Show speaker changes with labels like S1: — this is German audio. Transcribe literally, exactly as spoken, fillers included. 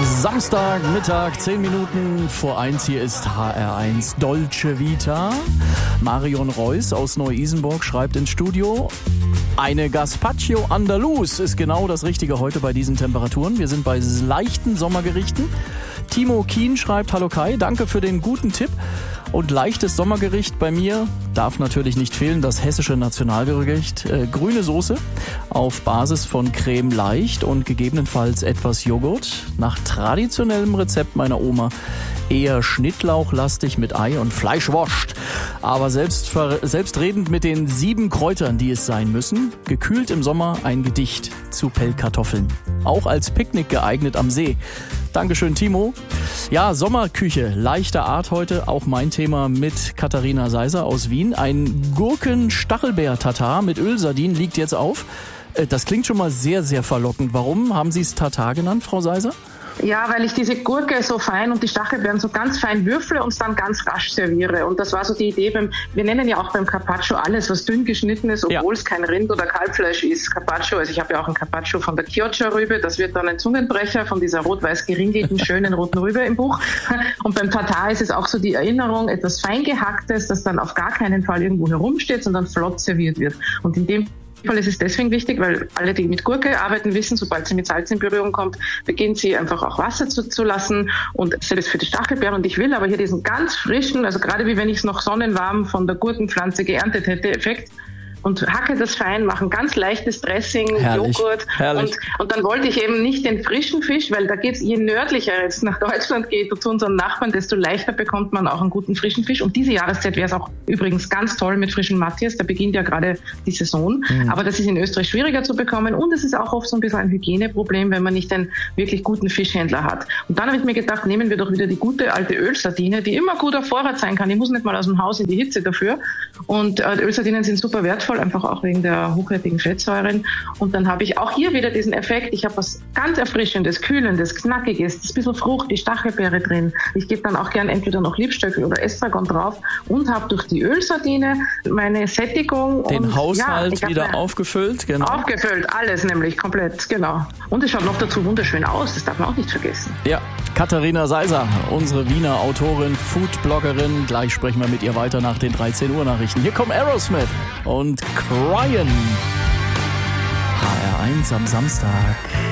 S1: Samstagmittag, zehn Minuten vor eins. Hier ist H R eins Dolce Vita. Marion Reuss aus Neu-Isenburg schreibt ins Studio: Eine Gazpacho Andalus ist genau das Richtige heute bei diesen Temperaturen. Wir sind bei leichten Sommergerichten. Timo Kien schreibt: Hallo Kai, danke für den guten Tipp. Und leichtes Sommergericht bei mir darf natürlich nicht fehlen, das hessische Nationalgericht äh, grüne Soße auf Basis von Creme leicht und gegebenenfalls etwas Joghurt. Nach traditionellem Rezept meiner Oma eher schnittlauchlastig mit Ei und Fleischwurst. Aber selbst, selbstredend mit den sieben Kräutern, die es sein müssen. Gekühlt im Sommer ein Gedicht zu Pellkartoffeln. Auch als Picknick geeignet am See. Dankeschön, Timo. Ja, Sommerküche, leichter Art heute, auch mein Thema mit Katharina Seiser aus Wien. Ein Gurken-Stachelbeer-Tatar mit Ölsardinen liegt jetzt auf. Das klingt schon mal sehr, sehr verlockend. Warum haben Sie es Tatar genannt, Frau Seiser?
S2: Ja, weil ich diese Gurke so fein und die Stachelbeeren so ganz fein würfle und es dann ganz rasch serviere. Und das war so die Idee beim, wir nennen ja auch beim Carpaccio alles, was dünn geschnitten ist, obwohl ja. es kein Rind- oder Kalbfleisch ist. Carpaccio, also ich habe ja auch ein Carpaccio von der Chioggia-Rübe, das wird dann ein Zungenbrecher von dieser rot-weiß geringelten, schönen roten Rübe im Buch. Und beim Tatar ist es auch so die Erinnerung, etwas fein gehacktes, das dann auf gar keinen Fall irgendwo herumsteht, sondern flott serviert wird. Und in dem Fall ist es deswegen wichtig, weil alle, die mit Gurke arbeiten, wissen, sobald sie mit Salz in Berührung kommt, beginnt sie einfach auch Wasser zu, zu lassen. Und selbst für die Stachelbeeren. Und ich will aber hier diesen ganz frischen, also gerade wie wenn ich es noch sonnenwarm von der Gurkenpflanze geerntet hätte, Effekt. Und hacke das fein, mache ein ganz leichtes Dressing,
S1: herrlich,
S2: Joghurt.
S1: Herrlich.
S2: Und, und dann wollte ich eben nicht den frischen Fisch, weil da geht's, je nördlicher es nach Deutschland geht und zu unseren Nachbarn, desto leichter bekommt man auch einen guten frischen Fisch. Und diese Jahreszeit wäre es auch übrigens ganz toll mit frischen Matthias, da beginnt ja gerade die Saison. Mhm. Aber das ist in Österreich schwieriger zu bekommen und es ist auch oft so ein bisschen ein Hygieneproblem, wenn man nicht einen wirklich guten Fischhändler hat. Und dann habe ich mir gedacht, nehmen wir doch wieder die gute alte Ölsardine, die immer gut auf Vorrat sein kann. Ich muss nicht mal aus dem Haus in die Hitze dafür. Und äh, Ölsardinen sind super wertvoll, einfach auch wegen der hochwertigen Fettsäuren. Und dann habe ich auch hier wieder diesen Effekt, ich habe was ganz Erfrischendes, Kühlendes, Knackiges, das ist ein bisschen Frucht, die Stachelbeere drin. Ich gebe dann auch gern entweder noch Liebstöckel oder Estragon drauf und habe durch die Ölsardine meine Sättigung.
S1: Den
S2: und,
S1: Haushalt
S2: ja,
S1: wieder aufgefüllt, genau.
S2: Aufgefüllt, alles nämlich, komplett, genau. Und es schaut noch dazu wunderschön aus, das darf man auch nicht vergessen.
S1: Ja, Katharina Seiser, unsere Wiener Autorin, Foodbloggerin. Gleich sprechen wir mit ihr weiter nach den dreizehn Uhr Nachrichten. Hier kommt Aerosmith und Cryin'. H R eins am Samstag.